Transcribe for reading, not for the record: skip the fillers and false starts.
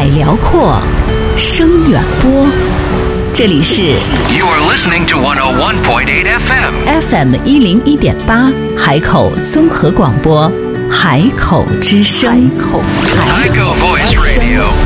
海辽阔，声远播。这里是 You are listening to 101.8 FM FM101.8 海口综合广播，海口之声。 海口 Voice Radio。